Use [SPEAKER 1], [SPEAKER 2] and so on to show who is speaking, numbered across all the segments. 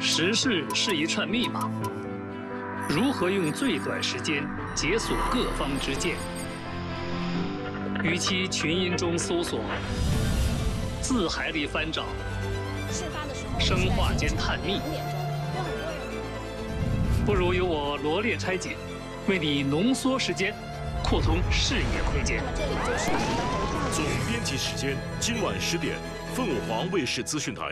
[SPEAKER 1] 时事是一串密码，如何用最短时间解锁各方之见？与其群音中搜索，字海里翻找，生化间探秘，不如由我罗列拆解，为你浓缩时间，扩通视野空间。
[SPEAKER 2] 总编辑时间，今晚10点，凤凰卫视资讯台。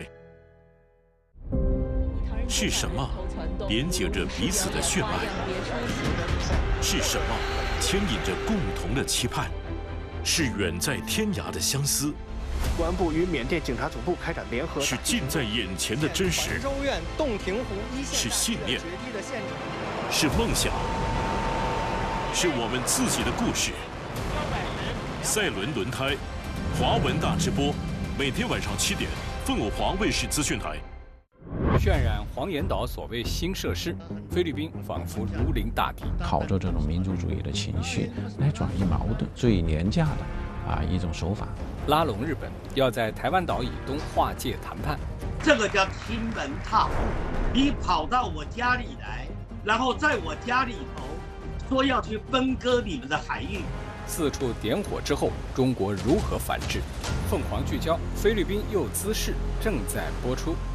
[SPEAKER 2] 是什么连接着彼此的血脉？是什么牵引着共同的期盼？是远在天涯的相思。
[SPEAKER 3] 公安部与缅甸警察总部开展联合。
[SPEAKER 2] 是近在眼前的真实。
[SPEAKER 4] 州院洞庭湖一线。
[SPEAKER 2] 是信念。是梦想。是我们自己的故事。赛伦轮胎，华文大直播，每天晚上7点，凤凰卫视资讯台。
[SPEAKER 5] 渲染黄岩岛所谓新设施，菲律宾仿佛如临大敌，
[SPEAKER 6] 靠着这种民族主义的情绪来转移矛盾，最廉价的一种手法。
[SPEAKER 5] 拉拢日本，要在台湾岛以东划界谈判，
[SPEAKER 7] 这个叫亲门踏户。你跑到我家里来，然后在我家里头说要去分割你们的海域。
[SPEAKER 5] 四处点火之后，中国如何反制？凤凰聚焦，菲律宾又滋事正在播出。